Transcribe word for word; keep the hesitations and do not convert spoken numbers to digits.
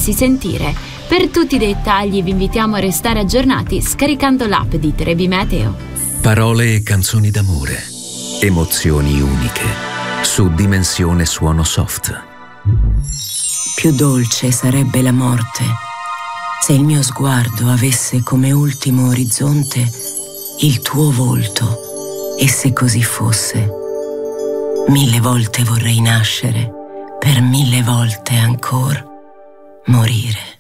farsi sentire. Per tutti i dettagli vi invitiamo a restare aggiornati scaricando l'app di Trebi Meteo. Parole e canzoni d'amore, emozioni uniche, su Dimensione Suono Soft. Più dolce sarebbe la morte se il mio sguardo avesse come ultimo orizzonte il tuo volto, e se così fosse, mille volte vorrei nascere, per mille volte ancora morire.